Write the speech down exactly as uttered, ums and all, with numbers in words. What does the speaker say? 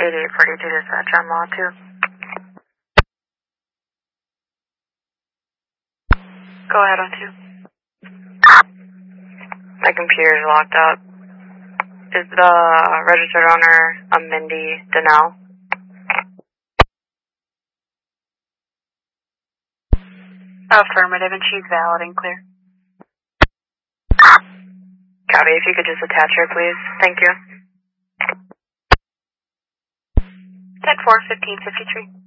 eighty-eight forty-two dispatch on law two. Go ahead on two. My computer's locked up. Is the registered owner a Mindy Donnell? Affirmative, and she's valid and clear. Copy, if you could just attach her, please. Thank you. ten four, fifteen fifty-three.